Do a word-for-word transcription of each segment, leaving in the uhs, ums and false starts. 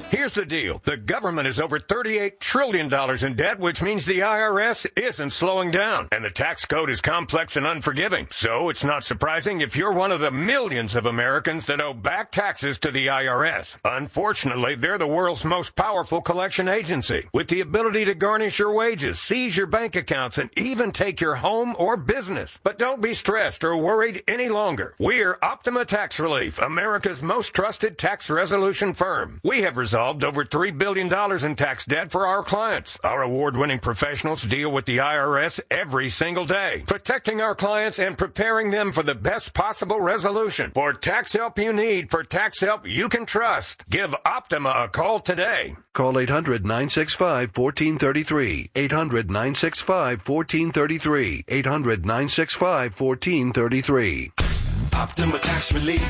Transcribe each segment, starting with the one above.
Here's the deal. The government is over thirty-eight trillion dollars in debt, which means the I R S isn't slowing down. And the tax code is complex and unforgiving. So it's not surprising if you're one of the millions of Americans that owe back taxes to the I R S. Unfortunately, they're the world's most powerful collection agency, with the ability to garnish your wages, seize your bank accounts, and even take your home or business. But don't be stressed or worried any longer. We're Optima Tax Relief, America's most trusted tax resolution firm. We have resolved over three billion dollars in tax debt for our clients. Our award-winning professionals deal with the I R S every single day, protecting our clients and preparing them for the best possible resolution. For tax help you need, for tax help you can trust, give Optima a call today. Call eight hundred, nine six five, one four three three. eight hundred, nine six five, one four three three. eight hundred, nine six five, one four three three. Optima Tax Relief.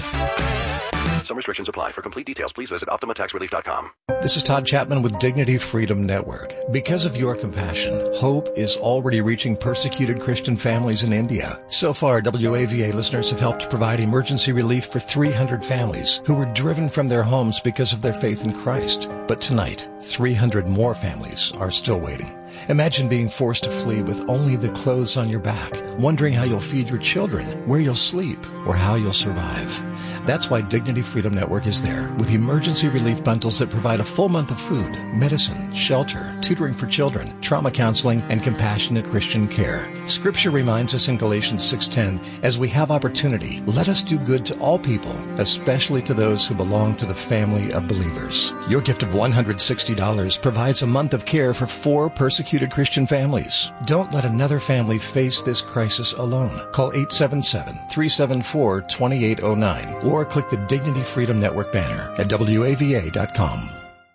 Some restrictions apply. For complete details, please visit optima tax relief dot com. This is Todd Chapman with Dignity Freedom Network. Because of your compassion, hope is already reaching persecuted Christian families in India. So far, W A V A listeners have helped provide emergency relief for three hundred families who were driven from their homes because of their faith in Christ. But tonight, three hundred more families are still waiting. Imagine being forced to flee with only the clothes on your back, wondering how you'll feed your children, where you'll sleep, or how you'll survive. That's why Dignity Freedom Network is there, with emergency relief bundles that provide a full month of food, medicine, shelter, tutoring for children, trauma counseling, and compassionate Christian care. Scripture reminds us in Galatians six ten, as we have opportunity, let us do good to all people, especially to those who belong to the family of believers. Your gift of one hundred sixty dollars provides a month of care for four persecuted Christian families. Don't let another family face this crisis alone. Call eight seven seven, three seven four, two eight zero nine or click the Dignity Freedom Network banner at W A V A dot com.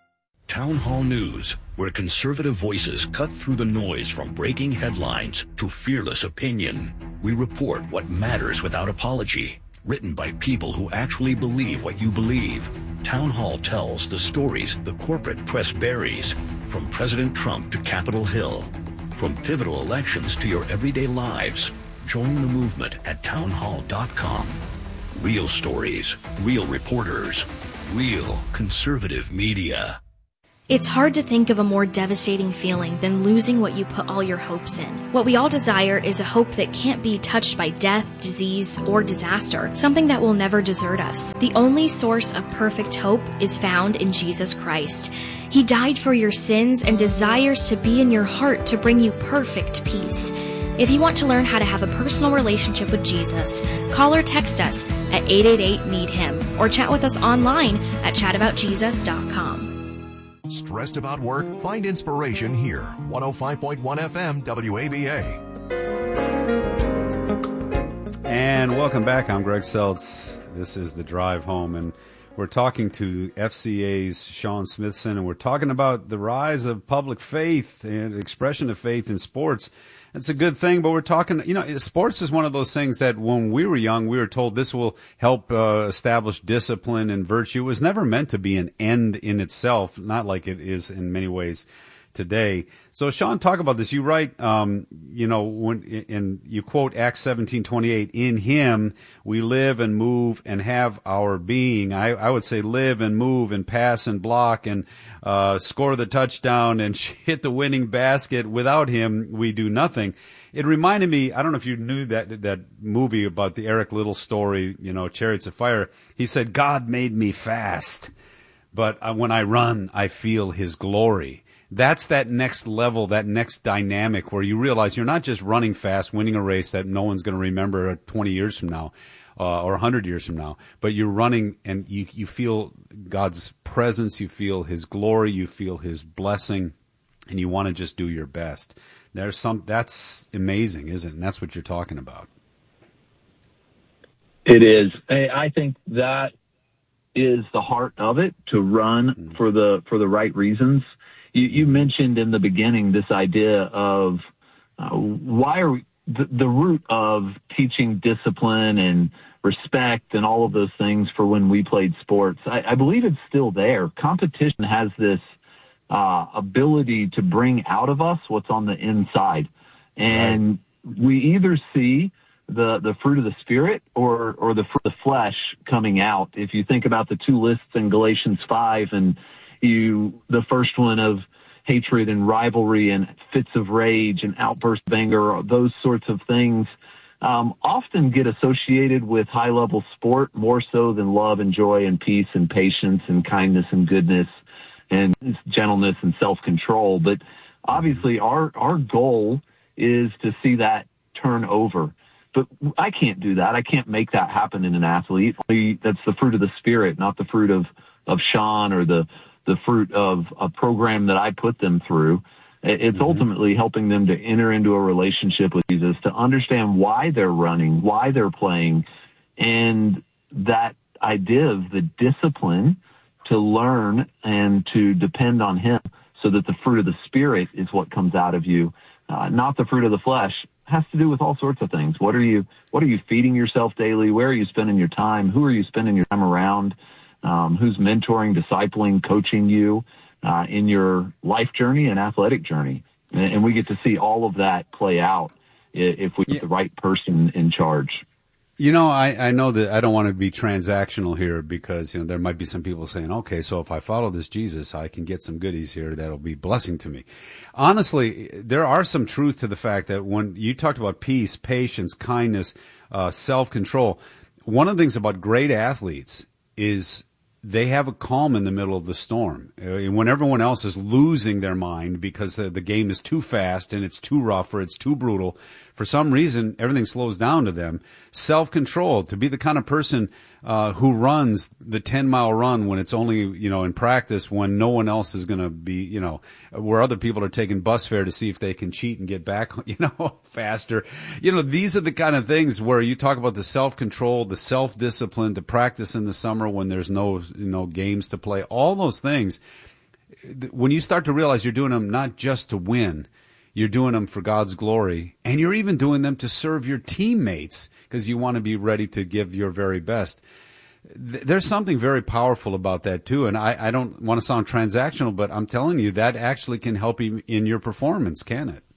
Town Hall News, where conservative voices cut through the noise from breaking headlines to fearless opinion. We report what matters without apology. Written by people who actually believe what you believe. Town Hall tells the stories the corporate press buries, from President Trump to Capitol Hill, from pivotal elections to your everyday lives. Join the movement at town hall dot com. Real stories, real reporters, real conservative media. It's hard to think of a more devastating feeling than losing what you put all your hopes in. What we all desire is a hope that can't be touched by death, disease, or disaster, something that will never desert us. The only source of perfect hope is found in Jesus Christ. He died for your sins and desires to be in your heart to bring you perfect peace. If you want to learn how to have a personal relationship with Jesus, call or text us at eight eight eight, need him or chat with us online at chat about jesus dot com. Stressed about work? Find inspiration here. one oh five point one F M W A V A. And welcome back. I'm Greg Seltz. This is The Drive Home, and we're talking to F C A's Sean Smithson, and we're talking about the rise of public faith and expression of faith in sports. It's a good thing, but we're talking, you know, sports is one of those things that when we were young, we were told this will help uh, establish discipline and virtue. It was never meant to be an end in itself, not like it is in many ways today. So, Sean, talk about this. You write, um, you know, when, and you quote Acts seventeen twenty-eight, in him we live and move and have our being. I, I would say live and move and pass and block and uh, score the touchdown and hit the winning basket. Without him, we do nothing. It reminded me, I don't know if you knew that that movie about the Eric Liddell story, you know, Chariots of Fire. He said, God made me fast, but when I run, I feel his glory. That's that next level, that next dynamic where you realize you're not just running fast, winning a race that no one's going to remember twenty years from now uh, or one hundred years from now, but you're running and you, you feel God's presence, you feel his glory, you feel his blessing, and you want to just do your best. There's some, that's amazing, isn't it? And that's what you're talking about. It is. I think that is the heart of it, to run mm-hmm. for the for the right reasons. You, you mentioned in the beginning this idea of uh, why are we, the, the root of teaching discipline and respect and all of those things for when we played sports. I, I believe it's still there. Competition has this uh, ability to bring out of us what's on the inside. And right. we either see the, the fruit of the Spirit or, or the fruit of the flesh coming out. If you think about the two lists in Galatians five and you the first one of hatred and rivalry and fits of rage and outbursts of anger, those sorts of things, um, often get associated with high-level sport more so than love and joy and peace and patience and kindness and goodness and gentleness and self-control. But obviously our, our goal is to see that turn over. But I can't do that. I can't make that happen in an athlete. That's the fruit of the Spirit, not the fruit of, of Sean or the, the fruit of a program that I put them through. It's mm-hmm. ultimately helping them to enter into a relationship with Jesus, to understand why they're running, why they're playing, and that idea of the discipline to learn and to depend on Him so that the fruit of the Spirit is what comes out of you, uh, not the fruit of the flesh. It has to do with all sorts of things. What are you, what are you feeding yourself daily? Where are you spending your time? Who are you spending your time around? Um, who's mentoring, discipling, coaching you uh, in your life journey and athletic journey? And, and we get to see all of that play out if we get yeah. the right person in charge. You know, I, I know that I don't want to be transactional here because, you know, there might be some people saying, okay, so if I follow this Jesus, I can get some goodies here that'll be blessing to me. Honestly, there are some truth to the fact that when you talked about peace, patience, kindness, uh, self-control, one of the things about great athletes is they have a calm in the middle of the storm. When everyone else is losing their mind because the, the game is too fast and it's too rough or it's too brutal, for some reason, everything slows down to them. Self-control, to be the kind of person uh, who runs the ten-mile run when it's only, you know, in practice, when no one else is going to be, you know, where other people are taking bus fare to see if they can cheat and get back, you know, faster. You know, these are the kind of things where you talk about the self-control, the self-discipline, to practice in the summer when there's no, you know, games to play. All those things, when you start to realize you're doing them not just to win, you're doing them for God's glory, and you're even doing them to serve your teammates because you want to be ready to give your very best. There's something very powerful about that, too, and I, I don't want to sound transactional, but I'm telling you, that actually can help you in your performance, can it?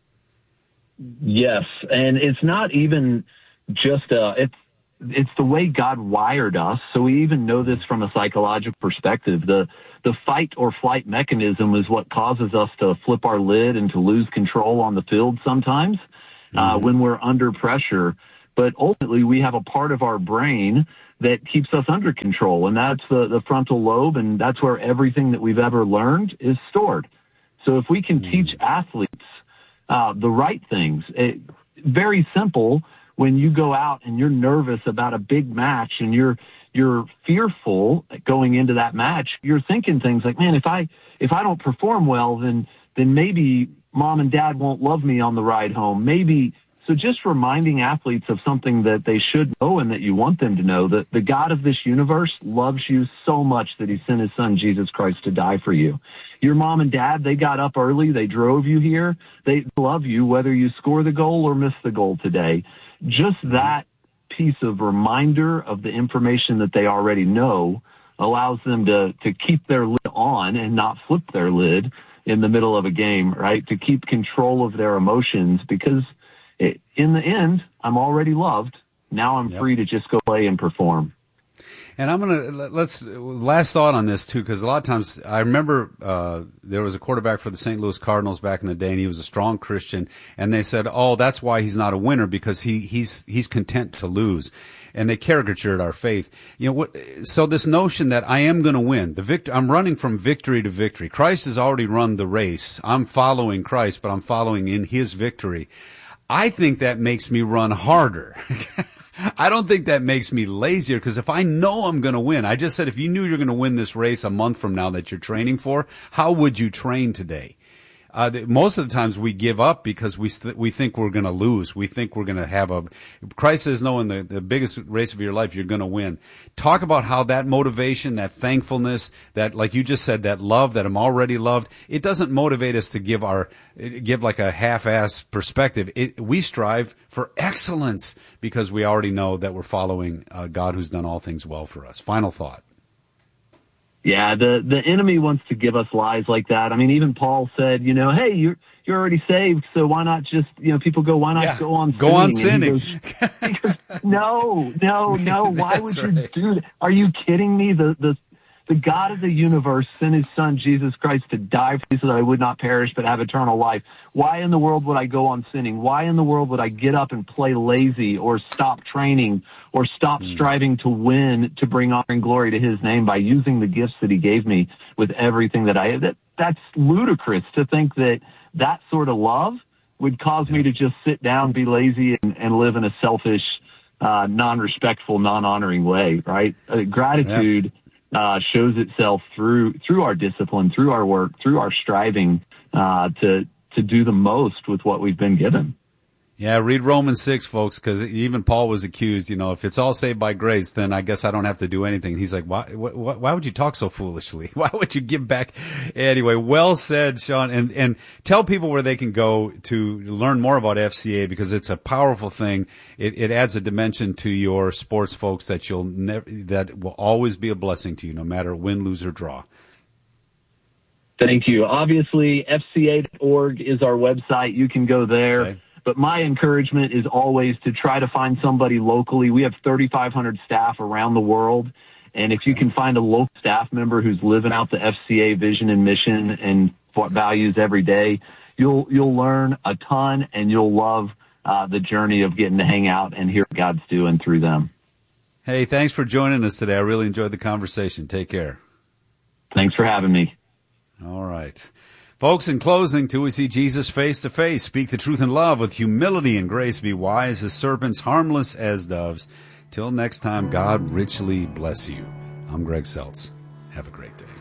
Yes, and it's not even just a, it's, it's the way God wired us, so we even know this from a psychological perspective. The The fight or flight mechanism is what causes us to flip our lid and to lose control on the field sometimes mm-hmm. uh, when we're under pressure. But ultimately, we have a part of our brain that keeps us under control, and that's the, the frontal lobe, and that's where everything that we've ever learned is stored. So if we can mm-hmm. teach athletes uh, the right things, it, very simple, when you go out and you're nervous about a big match and you're you're fearful going into that match, you're thinking things like, man, if I, if I don't perform well, then, then maybe mom and dad won't love me on the ride home. Maybe. So just reminding athletes of something that they should know and that you want them to know, that the God of this universe loves you so much that He sent His Son, Jesus Christ, to die for you. Your mom and dad, they got up early. They drove you here. They love you whether you score the goal or miss the goal today. Just that piece of reminder of the information that they already know allows them to, to keep their lid on and not flip their lid in the middle of a game, right? To keep control of their emotions, because it, in the end, I'm already loved. Now I'm yep. free to just go play and perform. And I'm going to, let's, last thought on this too, because a lot of times I remember uh, there was a quarterback for the Saint Louis Cardinals back in the day, and he was a strong Christian, and they said, oh, that's why he's not a winner, because he, he's, he's content to lose. And they caricatured our faith. You know what? So this notion that I am going to win, the victor, I'm running from victory to victory. Christ has already run the race. I'm following Christ, but I'm following in His victory. I think that makes me run harder. I don't think that makes me lazier, because if I know I'm going to win, I just said if you knew you're going to win this race a month from now that you're training for, how would you train today? Uh, the, most of the times we give up because we st- we think we're going to lose. We think we're going to have a. Christ says, no, in the, the biggest race of your life, you're going to win. Talk about how that motivation, that thankfulness, that, like you just said, that love, that I'm already loved, it doesn't motivate us to give our give like a half-ass perspective. It, we strive for excellence because we already know that we're following uh, God who's done all things well for us. Final thought. Yeah, the, the enemy wants to give us lies like that. I mean, even Paul said, you know, hey, you're you're already saved, so why not just, you know, people go, why not yeah, go on go sinning? on sinning. He goes, he goes, no, no, no. Why would right. you do that? Are you kidding me? The the The God of the universe sent his son, Jesus Christ, to die for me so that I would not perish but have eternal life. Why in the world would I go on sinning? Why in the world would I get up and play lazy or stop training or stop mm. striving to win to bring honor and glory to his name by using the gifts that he gave me with everything that I have? That, that's ludicrous to think that that sort of love would cause me to just sit down, be lazy, and, and live in a selfish, uh, non-respectful, non-honoring way, right? Uh, gratitude... Yeah. Uh, shows itself through through our discipline, through our work, through our striving uh, to to do the most with what we've been given. Yeah, read Romans six, folks, because even Paul was accused, you know, if it's all saved by grace, then I guess I don't have to do anything. He's like, why, why, why would you talk so foolishly? Why would you give back? Anyway, well said, Sean. And, and tell people where they can go to learn more about F C A, because it's a powerful thing. It, it adds a dimension to your sports, folks, that you'll never, that will always be a blessing to you, no matter win, lose, or draw. Thank you. Obviously, F C A dot org is our website. You can go there. Okay. But my encouragement is always to try to find somebody locally. We have thirty-five hundred staff around the world. And if you can find a local staff member who's living out the F C A vision and mission and values every day, you'll, you'll learn a ton, and you'll love uh, the journey of getting to hang out and hear what God's doing through them. Hey, thanks for joining us today. I really enjoyed the conversation. Take care. Thanks for having me. All right. Folks, in closing, till we see Jesus face to face, speak the truth in love with humility and grace, be wise as serpents, harmless as doves. Till next time, God richly bless you. I'm Greg Seltz. Have a great day.